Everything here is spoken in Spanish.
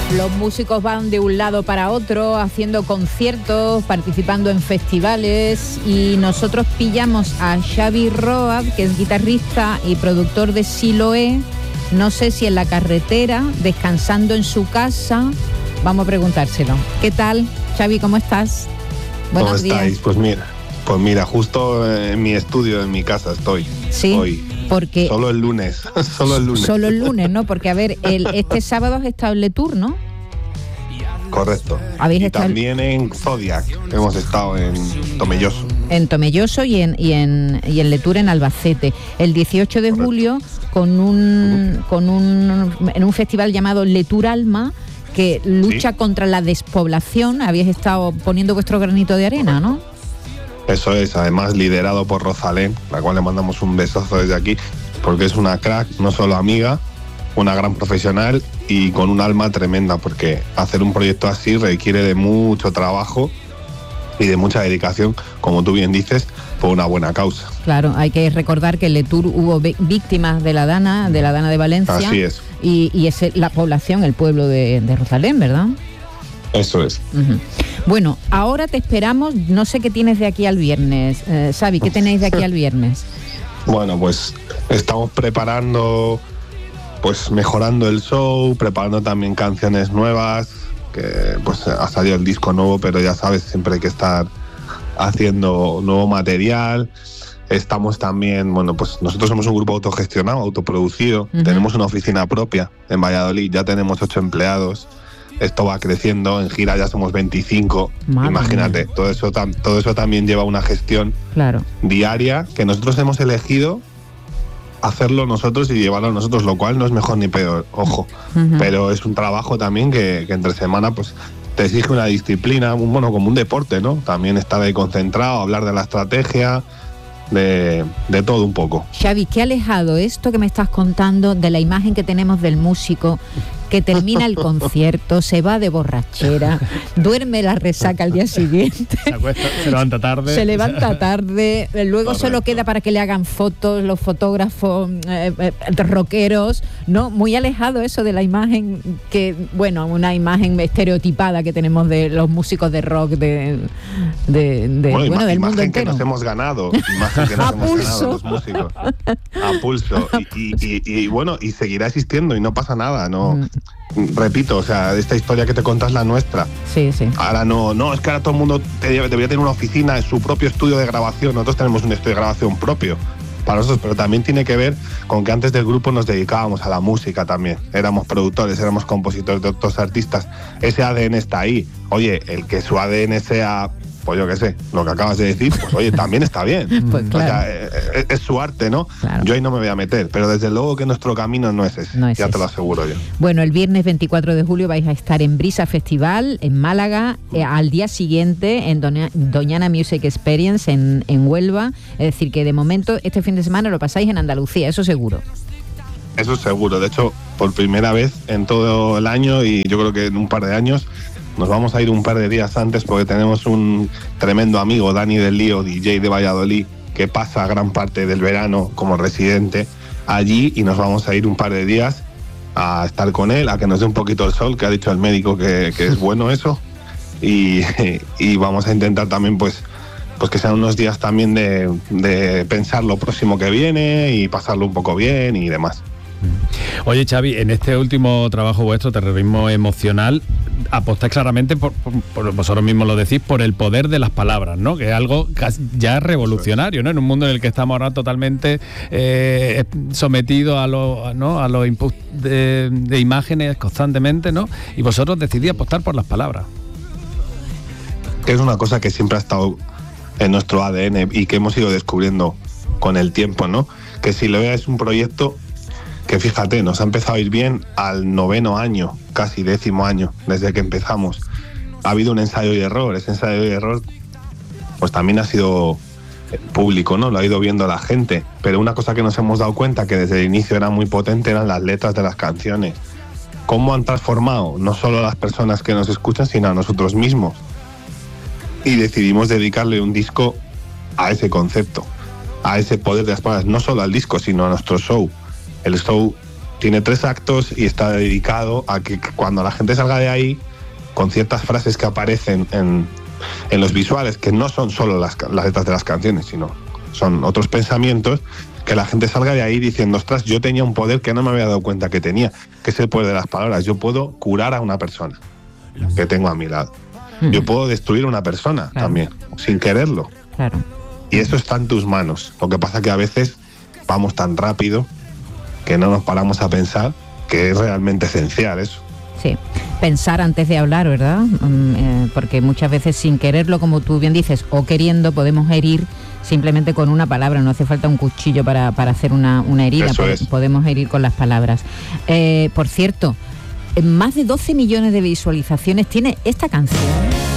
Los músicos van de un lado para otro, haciendo conciertos, participando en festivales, y nosotros pillamos a Xavi Roab, que es guitarrista y productor de Siloé, no sé si en la carretera, descansando en su casa. Vamos a preguntárselo. ¿Qué tal, Xavi? ¿Cómo estás? Buenos días. ¿Cómo estáis? Pues mira, justo en mi estudio, en mi casa estoy. Sí. Hoy. Porque solo el lunes. Solo el lunes, ¿no? Porque, a ver, este sábado has estado en Letour, ¿no? Correcto. Y también en Zodiac. Hemos estado en Tomelloso. En Tomelloso y en Letour, en Albacete. El 18 de julio, en un festival llamado Letour Alma, que lucha contra la despoblación. Habéis estado poniendo vuestro granito de arena, ¿no? Eso es, además liderado por Rosalén, la cual le mandamos un besazo desde aquí, porque es una crack, no solo amiga, una gran profesional y con un alma tremenda, porque hacer un proyecto así requiere de mucho trabajo y de mucha dedicación, como tú bien dices, por una buena causa. Claro, hay que recordar que en Letour hubo víctimas de la Dana de Valencia. Así es. Y es la población, el pueblo de Rosalén, ¿verdad? Eso es. Uh-huh. Bueno, ahora te esperamos. No sé qué tienes de aquí al viernes. Xavi, ¿qué tenéis de aquí al viernes? Bueno, pues estamos preparando, pues mejorando el show, preparando también canciones nuevas, que pues ha salido el disco nuevo, pero ya sabes, siempre hay que estar haciendo nuevo material. Estamos también, bueno, pues nosotros somos un grupo autogestionado, autoproducido. Uh-huh. Tenemos una oficina propia en Valladolid, ya tenemos 8 empleados. Esto va creciendo, en gira ya somos 25. Madre Imagínate, todo eso también lleva una gestión diaria, que nosotros hemos elegido hacerlo nosotros y llevarlo nosotros, lo cual no es mejor ni peor, ojo. Uh-huh. Pero es un trabajo también que entre semana pues te exige una disciplina, como un deporte, ¿no? También estar ahí concentrado, hablar de la estrategia, de todo un poco. Xavi, ¿qué ha alejado esto que me estás contando de la imagen que tenemos del músico que termina el concierto, se va de borrachera, duerme la resaca al día siguiente, se acuesta, se levanta tarde, luego Correcto. Solo queda para que le hagan fotos los fotógrafos rockeros, ¿no? Muy alejado eso de la imagen una imagen estereotipada que tenemos de los músicos de rock del mundo entero. Que nos hemos ganado, imagen que nos hemos ganado los músicos. A pulso. Y seguirá existiendo y no pasa nada, ¿no? Repito, o sea, esta historia que te contas es la nuestra. Sí. Ahora no, es que ahora todo el mundo debería tener una oficina, su propio estudio de grabación. Nosotros tenemos un estudio de grabación propio para nosotros, pero también tiene que ver con que antes del grupo nos dedicábamos a la música también. Éramos productores, éramos compositores de otros artistas. Ese ADN está ahí. Oye, el que su ADN sea, pues yo qué sé, lo que acabas de decir, pues oye, también está bien. Pues claro. O sea, es su arte, ¿no? Claro. Yo ahí no me voy a meter, pero desde luego que nuestro camino no es ese, ya te lo aseguro yo. Bueno, el viernes 24 de julio vais a estar en Brisa Festival, en Málaga, al día siguiente en Doñana Music Experience en Huelva, es decir, que de momento este fin de semana lo pasáis en Andalucía, eso seguro. Eso seguro, de hecho, por primera vez en todo el año, y yo creo que en un par de años, nos vamos a ir un par de días antes porque tenemos un tremendo amigo, Dani del Lío, DJ de Valladolid, que pasa gran parte del verano como residente allí, y nos vamos a ir un par de días a estar con él, a que nos dé un poquito el sol, que ha dicho el médico que es bueno eso, y vamos a intentar también pues que sean unos días también de pensar lo próximo que viene y pasarlo un poco bien y demás. Oye, Xavi, en este último trabajo vuestro, Terrorismo Emocional, apostáis claramente, por vosotros mismos lo decís, por el poder de las palabras, ¿no? Que es algo ya revolucionario, ¿no? En un mundo en el que estamos ahora totalmente sometidos a los inputs de imágenes constantemente, ¿no? Y vosotros decidís apostar por las palabras. Es una cosa que siempre ha estado en nuestro ADN y que hemos ido descubriendo con el tiempo, ¿no? Que Siloé es un proyecto que, fíjate, nos ha empezado a ir bien al 9º año, casi 10º año, desde que empezamos. Ha habido un ensayo y error. Ese ensayo y error pues también ha sido público, ¿no? Lo ha ido viendo la gente. Pero una cosa que nos hemos dado cuenta que desde el inicio era muy potente eran las letras de las canciones. Cómo han transformado no solo a las personas que nos escuchan, sino a nosotros mismos. Y decidimos dedicarle un disco a ese concepto, a ese poder de las palabras, no solo al disco, sino a nuestro show. El show tiene 3 actos y está dedicado a que cuando la gente salga de ahí, con ciertas frases que aparecen en los visuales, que no son solo las letras de las canciones, sino son otros pensamientos, que la gente salga de ahí diciendo, ostras, yo tenía un poder que no me había dado cuenta que tenía, que es el poder de las palabras. Yo puedo curar a una persona que tengo a mi lado. Yo puedo destruir a una persona también, sin quererlo. Claro. Y eso está en tus manos. Lo que pasa que a veces vamos tan rápido que no nos paramos a pensar que es realmente esencial eso. Sí, pensar antes de hablar, ¿verdad? Porque muchas veces sin quererlo, como tú bien dices, o queriendo, podemos herir simplemente con una palabra. No hace falta un cuchillo para hacer una herida. Podemos herir con las palabras. Por cierto, más de 12 millones de visualizaciones tiene esta canción.